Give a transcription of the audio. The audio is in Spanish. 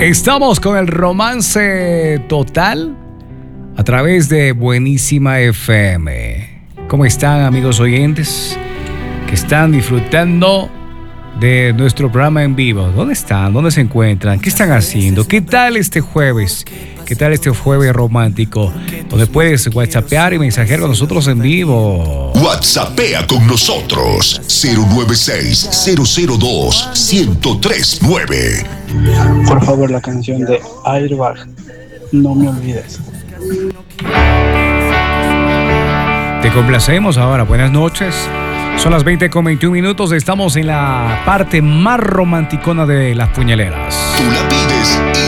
Estamos con el romance total a través de Buenísima FM. ¿Cómo están, amigos oyentes que están disfrutando de nuestro programa en vivo? ¿Dónde están? ¿Dónde se encuentran? ¿Qué están haciendo? ¿Qué tal este jueves? ¿Qué tal este jueves romántico? Donde puedes whatsappear y mensajear con nosotros en vivo. WhatsAppea con nosotros 096-002-1039. Por favor, la canción de Airbag, No me olvides. Te complacemos ahora. Buenas noches. Son las 20:21. Estamos en la parte más romanticona de las puñaleras. Tú la pides y